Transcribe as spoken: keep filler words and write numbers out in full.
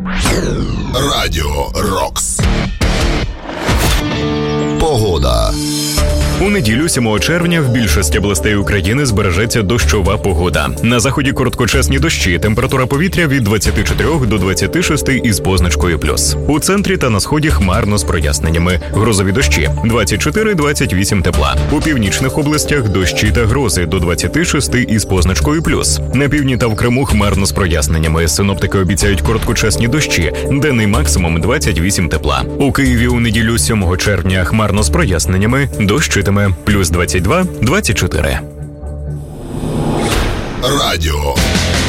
Радіо Рокс. Погода. У неділю, сьомого червня, в більшості областей України збережеться дощова погода. На заході короткочасні дощі, температура повітря від двадцяти чотирьох до двадцяти шести із позначкою плюс. У центрі та на сході хмарно з проясненнями. Грозові дощі – двадцять чотири - двадцять вісім тепла. У північних областях дощі та грози до двадцяти шести із позначкою плюс. На півдні та в Криму хмарно з проясненнями. Синоптики обіцяють короткочасні дощі, денний максимум двадцять вісім тепла. У Києві у неділю, сьомого червня, хмарно з проясненнями, дощ плюс двадцять два - двадцять чотири. Радіо